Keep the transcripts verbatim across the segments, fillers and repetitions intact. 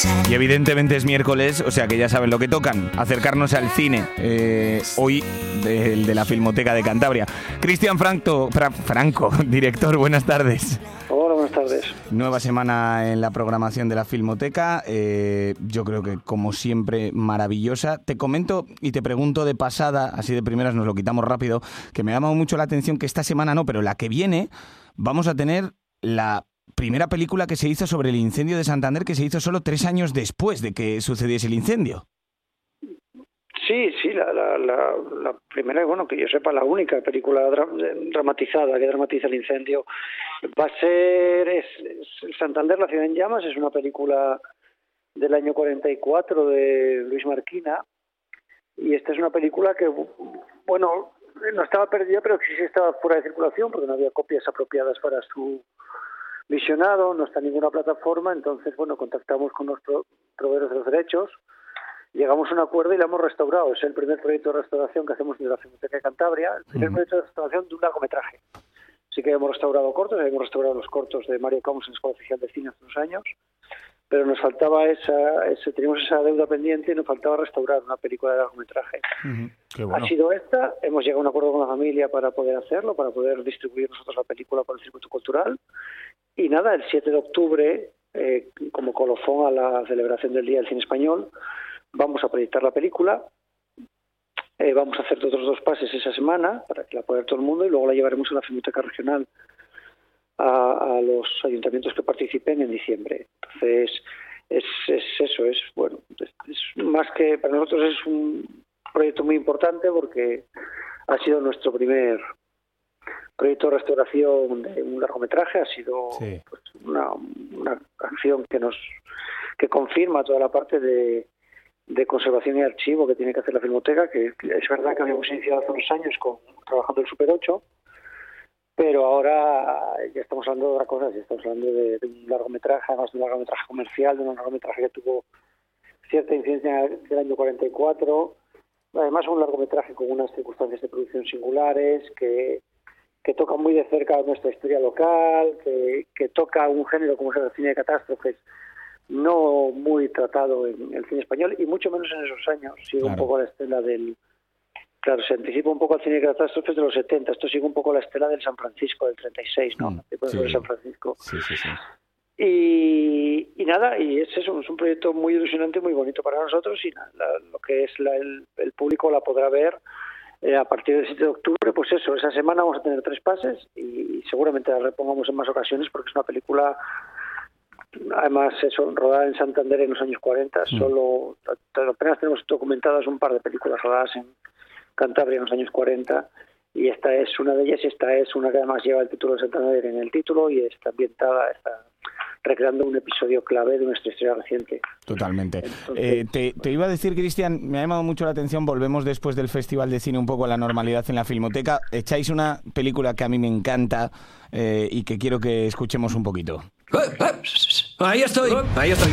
Y evidentemente es miércoles, o sea que ya saben lo que tocan, acercarnos al cine. Eh, hoy, del de la Filmoteca de Cantabria. Cristian Franco, Fra, Franco, director, buenas tardes. Hola, buenas tardes. Nueva semana en la programación de la Filmoteca, eh, yo creo que como siempre maravillosa. Te comento y te pregunto de pasada, así de primeras nos lo quitamos rápido, que me ha llamado mucho la atención que esta semana no, pero la que viene vamos a tener la primera película que se hizo sobre el incendio de Santander, que se hizo solo tres años después de que sucediese el incendio. Sí, sí, la, la, la, la primera, bueno, que yo sepa, la única película dra dramatizada que dramatiza el incendio. Va a ser es, es Santander, la ciudad en llamas, es una película del año cuarenta y cuatro de Luis Marquina, y esta es una película que, bueno, no estaba perdida, pero que sí estaba fuera de circulación, porque no había copias apropiadas para su visionado, no está en ninguna plataforma. Entonces, bueno, contactamos con nuestros proveedores de los derechos, llegamos a un acuerdo y la hemos restaurado. Es el primer proyecto de restauración que hacemos desde la Filmoteca de Cantabria, el primer uh-huh. proyecto de restauración de un largometraje. Sí que hemos restaurado cortos, hemos restaurado los cortos de Mario Camus en la Escuela Oficial de Cine hace unos años, pero nos faltaba esa, ese, teníamos esa deuda pendiente y nos faltaba restaurar una película de largometraje. Uh-huh. Qué bueno. Ha sido esta, hemos llegado a un acuerdo con la familia para poder hacerlo, para poder distribuir nosotros la película por el circuito cultural. Y nada, el siete de octubre, eh, como colofón a la celebración del Día del Cine Español, vamos a proyectar la película, eh, vamos a hacer otros dos pases esa semana para que la pueda ver todo el mundo, y luego la llevaremos a la Filmoteca Regional a, a los ayuntamientos que participen en diciembre. Entonces, es, es eso, es bueno, es, es más que, para nosotros es un proyecto muy importante porque ha sido nuestro primer proyecto de restauración de un largometraje. Ha sido sí. pues, una, una acción que nos que confirma toda la parte de, de conservación y archivo que tiene que hacer la Filmoteca, que es verdad que habíamos iniciado hace unos años con trabajando el Super ocho, pero ahora ya estamos hablando de otra cosa, ya estamos hablando de, de un largometraje, además de un largometraje comercial, de un largometraje que tuvo cierta incidencia del año cuarenta y cuatro, además un largometraje con unas circunstancias de producción singulares, que que toca muy de cerca nuestra historia local, que, que toca un género como es el cine de catástrofes, no muy tratado en el cine español, y mucho menos en esos años. Sigue claro. un poco la estela del... Claro, se anticipa un poco al cine de catástrofes de los setenta, esto sigue un poco la estela del San Francisco, del treinta y seis, ¿no? Mm, sí. de San Francisco. Sí, sí, sí. Y, y nada, y es eso, es un proyecto muy ilusionante, muy bonito para nosotros, y nada, la, lo que es la, el, el público la podrá ver Eh, a partir del siete de octubre. Pues eso, esa semana vamos a tener tres pases y seguramente la repongamos en más ocasiones porque es una película, además eso, rodada en Santander en los años cuarenta. Mm. Solo apenas tenemos documentadas un par de películas rodadas en Cantabria en los años cuarenta, y esta es una de ellas, y esta es una que además lleva el título de Santander en el título y está ambientada, está recreando un episodio clave de nuestra historia reciente. Totalmente. Entonces, eh, te, te iba a decir, Cristian, me ha llamado mucho la atención, volvemos después del Festival de Cine un poco a la normalidad en la Filmoteca. Echáis una película que a mí me encanta eh, y que quiero que escuchemos un poquito. Ahí estoy, ahí estoy.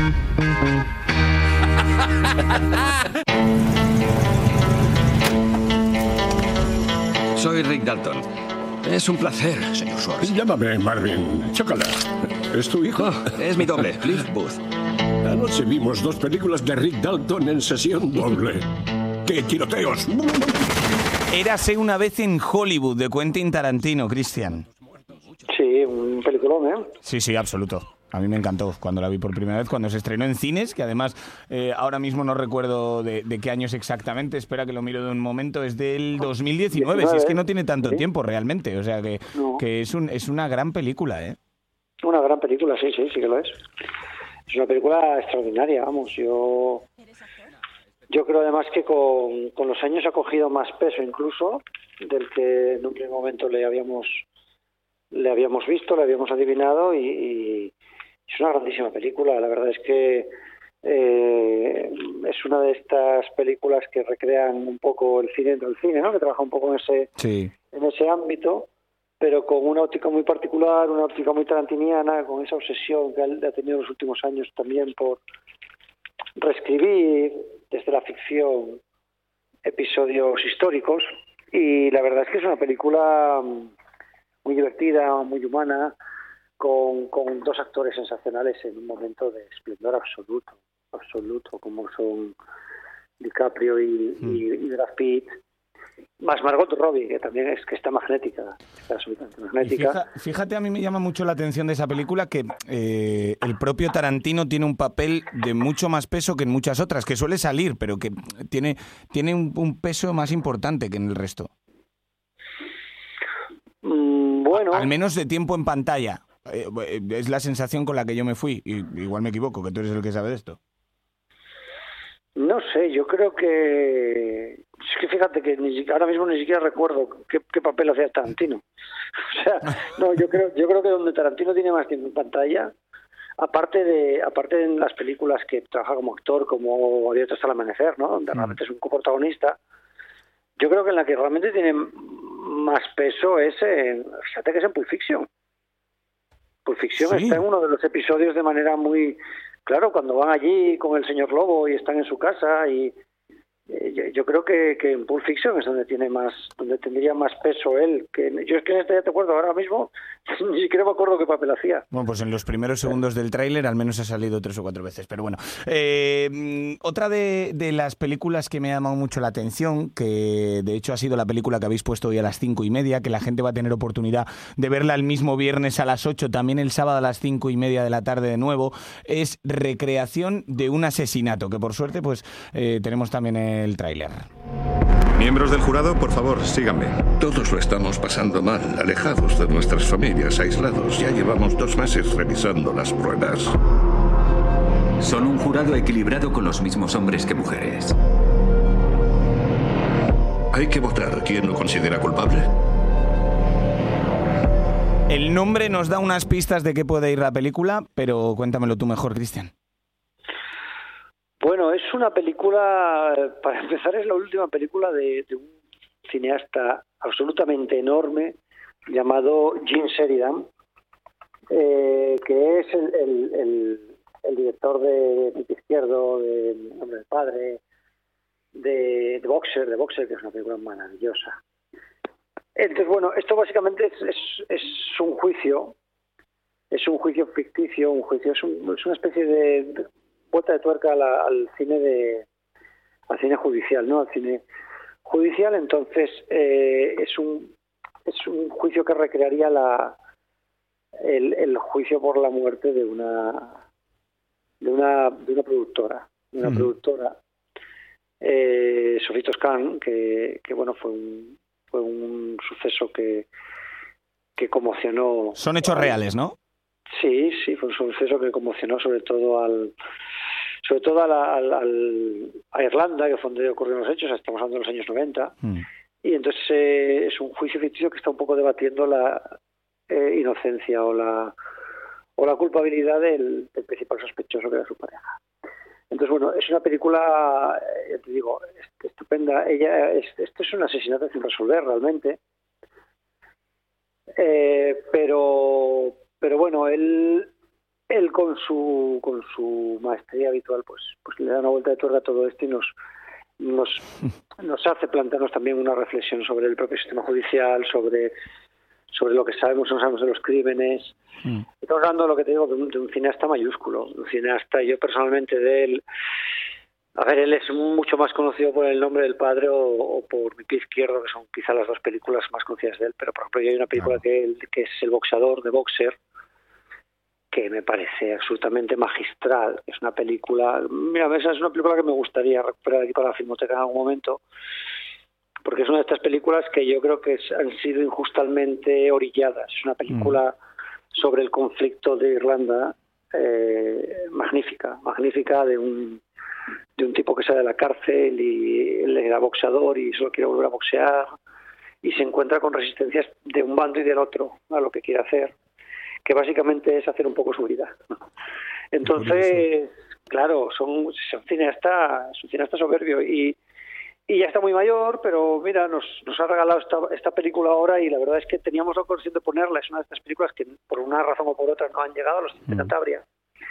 Soy Rick Dalton. Es un placer, señor Schwartz. Llámame Marvin. Chócala. ¿Es tu hijo? Oh, es mi doble, Cliff Booth. Anoche vimos dos películas de Rick Dalton en sesión doble. ¡Qué tiroteos! Érase una vez en Hollywood, de Quentin Tarantino, Cristian. Sí, un peliculón, ¿eh? Sí, sí, absoluto. A mí me encantó cuando la vi por primera vez, cuando se estrenó en cines, que además eh, ahora mismo no recuerdo de, de qué años exactamente, espera que lo miro de un momento, es del dos mil diecinueve, si es que no tiene tanto ¿sí? tiempo realmente, o sea que, no. que es, un, es una gran película, ¿eh? Una gran película, sí, sí, sí que lo es. Es una película extraordinaria, vamos, yo... Yo creo además que con, con los años ha cogido más peso incluso del que en un primer momento le habíamos le habíamos visto, le habíamos adivinado, y, y es una grandísima película. La verdad es que eh, es una de estas películas que recrean un poco el cine dentro del cine, ¿no? Que trabaja un poco en ese sí. en ese ámbito, pero con una óptica muy particular, una óptica muy tarantiniana, con esa obsesión que ha tenido en los últimos años también por reescribir desde la ficción episodios históricos. Y la verdad es que es una película muy divertida, muy humana, con, con dos actores sensacionales en un momento de esplendor absoluto, absoluto, como son DiCaprio y, mm. y, y Brad Pitt, más Margot Robbie, que también es que está magnética, está absolutamente magnética. Fija, fíjate, a mí me llama mucho la atención de esa película que eh, el propio Tarantino tiene un papel de mucho más peso que en muchas otras, que suele salir, pero que tiene, tiene un, un peso más importante que en el resto. Mm, bueno. Al menos de tiempo en pantalla. Eh, es la sensación con la que yo me fui, y igual me equivoco, que tú eres el que sabe de esto. No sé, yo creo que... Es que fíjate que ni, ahora mismo ni siquiera recuerdo qué, qué papel hacía Tarantino. O sea, no, yo creo yo creo que donde Tarantino tiene más tiempo en pantalla, aparte de aparte en las películas que trabaja como actor, como Abierto hasta el amanecer, ¿no? Donde mm. realmente es un coprotagonista, yo creo que en la que realmente tiene más peso es en... Fíjate que es en Pulp Fiction. Pulp Fiction sí. Está en uno de los episodios de manera muy... Claro, cuando van allí con el señor Lobo y están en su casa y eh, yo, yo creo que, que en Pulp Fiction es donde tiene más, donde tendría más peso él. Que yo es que en este ya te acuerdo ahora mismo, ni siquiera me acuerdo qué papel hacía. Bueno, pues en los primeros segundos del tráiler al menos ha salido tres o cuatro veces, pero bueno. Eh, otra de, de las películas que me ha llamado mucho la atención, que de hecho ha sido la película que habéis puesto hoy a las cinco y media, que la gente va a tener oportunidad de verla el mismo viernes a las ocho, también el sábado a las cinco y media de la tarde de nuevo, es Recreación de un asesinato, que por suerte pues eh, tenemos también el tráiler. Miembros del jurado, por favor, síganme. Todos lo estamos pasando mal, alejados de nuestras familias, aislados. Ya llevamos dos meses revisando las pruebas. Son un jurado equilibrado con los mismos hombres que mujeres. Hay que votar. ¿Quién lo considera culpable? El nombre nos da unas pistas de qué puede ir la película, pero cuéntamelo tú mejor, Cristian. Bueno, es una película, para empezar, es la última película de, de un cineasta absolutamente enorme llamado Gene Sheridan, eh, que es el, el, el, el director de Pie Izquierdo, de Hombre del Padre, de, de Boxer, de Boxer, que es una película maravillosa. Entonces, bueno, esto básicamente es, es, es un juicio, es un juicio ficticio, un juicio, es, un, es una especie de... de vuelta de tuerca al, al cine de al cine judicial, ¿no? Al cine judicial, entonces eh, es un es un juicio que recrearía la el, el juicio por la muerte de una de una de una productora, de una mm. productora eh, Sophie Toscan, que que bueno fue un fue un suceso que que conmocionó. Son hechos al, reales, ¿no? Sí, sí, fue un suceso que conmocionó sobre todo al sobre todo a, la, al, al, a Irlanda, que fue donde ocurrieron los hechos, estamos hablando de los años noventa, mm. y entonces eh, es un juicio ficticio que está un poco debatiendo la eh, inocencia o la o la culpabilidad del, del principal sospechoso, que era su pareja. Entonces, bueno, es una película, ya te digo, estupenda. Ella es, esto es un asesinato sin resolver realmente, eh, pero pero bueno, él él con su con su maestría habitual pues pues le da una vuelta de tuerca a todo esto y nos nos nos hace plantearnos también una reflexión sobre el propio sistema judicial, sobre sobre lo que sabemos o no sabemos de los crímenes. Mm. Estamos hablando de lo que te digo, de un, de un cineasta mayúsculo, un cineasta, yo personalmente de él, a ver, él es mucho más conocido por El nombre del padre o, o por Mi pie izquierdo, que son quizá las dos películas más conocidas de él, pero por ejemplo hay una película ah. que, que es El boxeador, de Boxer, que me parece absolutamente magistral. Es una película, mira, esa es una película que me gustaría recuperar aquí para la Filmoteca en algún momento, porque es una de estas películas que yo creo que han sido injustamente orilladas. Es una película mm. sobre el conflicto de Irlanda, eh, magnífica, magnífica, de un de un tipo que sale de la cárcel y él era boxeador y solo quiere volver a boxear y se encuentra con resistencias de un bando y del otro a lo que quiere hacer, que básicamente es hacer un poco su vida. Entonces, claro, son, son cineasta, es un cineasta soberbio y, y ya está muy mayor, pero mira, nos, nos ha regalado esta, esta película ahora y la verdad es que teníamos la ocasión de ponerla. Es una de estas películas que por una razón o por otra no han llegado a los cines de Cantabria.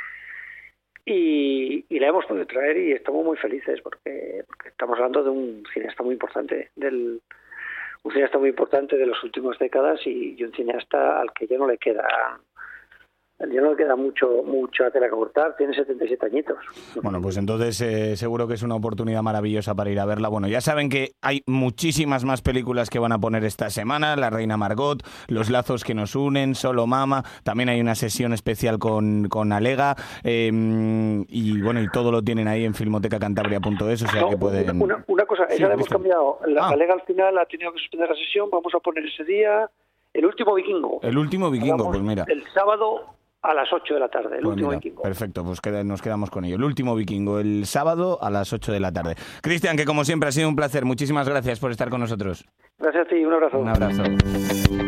Y, y la hemos podido traer y estamos muy felices porque, porque estamos hablando de un cineasta muy importante, del un cineasta muy importante de las últimas décadas y, y un cineasta al que ya no le queda ya no le queda mucho mucha tela que cortar, tiene setenta y siete añitos. Bueno, pues entonces eh, seguro que es una oportunidad maravillosa para ir a verla. Bueno, ya saben que hay muchísimas más películas que van a poner esta semana, La Reina Margot, Los lazos que nos unen, Solo Mama, también hay una sesión especial con, con Alega, eh, y bueno, y todo lo tienen ahí en filmoteca cantabria punto es, o sea no, que pueden... Una, una cosa, sí, esa la hemos cambiado, la ah. Alega al final ha tenido que suspender la sesión, vamos a poner ese día El último vikingo. El último vikingo, Hablamos pues mira. El sábado a las ocho de la tarde, el Pues último mira, vikingo. Perfecto, pues queda, nos quedamos con ello. El último vikingo, el sábado a las ocho de la tarde. Cristian, que como siempre ha sido un placer. Muchísimas gracias por estar con nosotros. Gracias a ti, un abrazo. Un abrazo.